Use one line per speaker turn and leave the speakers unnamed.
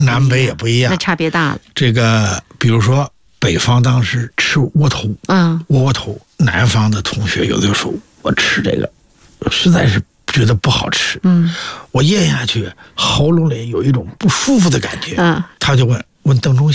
南北也不一样，
那差别大了。
这个比如说北方当时吃窝头，窝头，南方的同学有的时候我吃这个实在是觉得不好吃，我咽下去喉咙里有一种不舒服的感觉，他就问邓中